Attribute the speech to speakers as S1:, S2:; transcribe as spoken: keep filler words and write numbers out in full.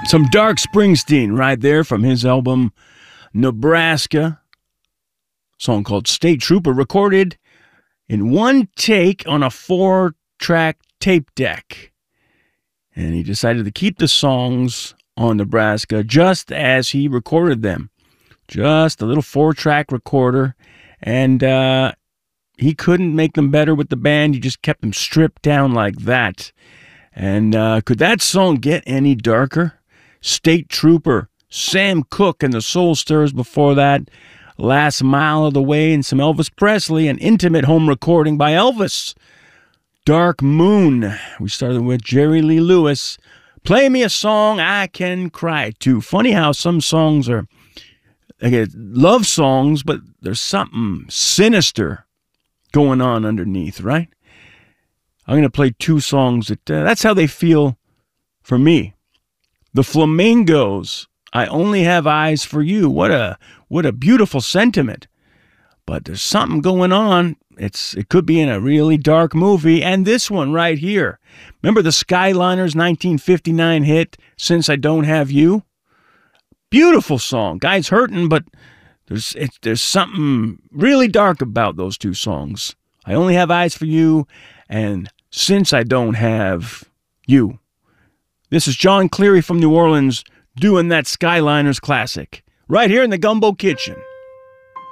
S1: Some Dark Springsteen right there from his album Nebraska. Song called State Trooper, recorded in one take on a four-track tape deck. And he decided to keep the songs on Nebraska just as he recorded them. Just a little four-track recorder. And uh, he couldn't make them better with the band. He just kept them stripped down like that. And uh, could that song get any darker? State Trooper, Sam Cooke and the Soul Stirrers before that. Last Mile of the Way and some Elvis Presley, an intimate home recording by Elvis. Dark Moon. We started with Jerry Lee Lewis. Play Me a Song I Can Cry To. Funny how some songs are again, love songs, but there's something sinister going on underneath, right? I'm going to play two songs that uh, that's how they feel for me. The Flamingos, I Only Have Eyes for You. What a what a beautiful sentiment. But there's something going on. It's it could be in a really dark movie. And this one right here. Remember the Skyliners nineteen fifty-nine hit, Since I Don't Have You? Beautiful song. Guy's hurting, but there's it, there's something really dark about those two songs. I Only Have Eyes for You and Since I Don't Have You. This is John Cleary from New Orleans doing that Skyliners classic right here in the Gumbo Kitchen.